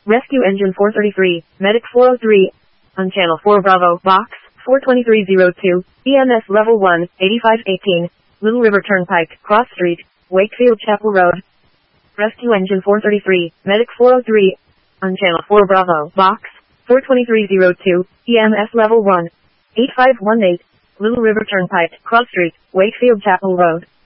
Rescue Engine 433, Medic 403, on Channel 4 Bravo, Box 42302, EMS Level 1, 8518, Little River Turnpike, Cross Street, Wakefield Chapel Road. Rescue Engine 433, Medic 403, on Channel 4 Bravo, Box 42302, EMS Level 1, 8518, Little River Turnpike, Cross Street, Wakefield Chapel Road.